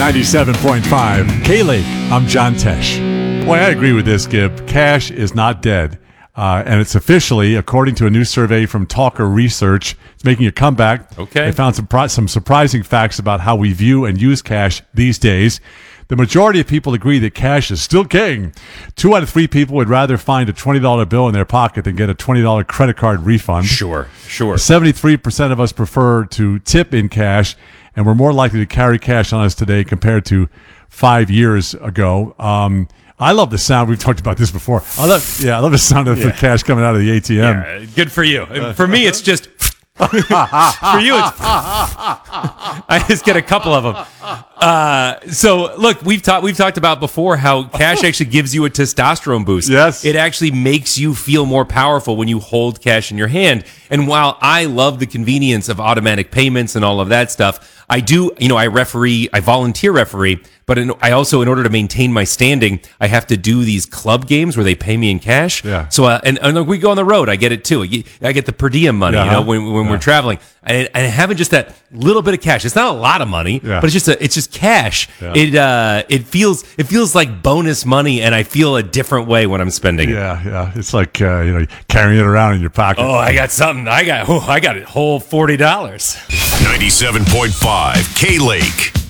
97.5 K-Lake. I'm John Tesh. Boy, I agree with this, Gib. Cash is not dead. And it's officially, according to a new survey from Talker Research, it's making a comeback. Okay. They found some surprising facts about how we view and use cash these days. The majority of people agree that cash is still king. 2 out of 3 people would rather find a $20 bill in their pocket than get a $20 credit card refund. Sure. 73% of us prefer to tip in cash, and we're more likely to carry cash on us today compared to 5 years ago. I love the sound. We've talked about this before. I love the sound of the cash coming out of the ATM. Yeah, good for you. For me, it's just... For you, it's... I just get a couple of them. So, look, we've talked about before how cash actually gives you a testosterone boost. Yes. It actually makes you feel more powerful when you hold cash in your hand. And while I love the convenience of automatic payments and all of that stuff, I do, I volunteer referee, but I also, in order to maintain my standing, I have to do these club games where they pay me in cash. Yeah. So, and we go on the road, I get it too. I get the per diem money, when we're traveling. And having just that little bit of cash, it's not a lot of money, but it's just cash. Yeah. It feels like bonus money, and I feel a different way when I'm spending it. Yeah. It's like carrying it around in your pocket. Oh, I got something. I got a whole $40. 97.5 K-Lake.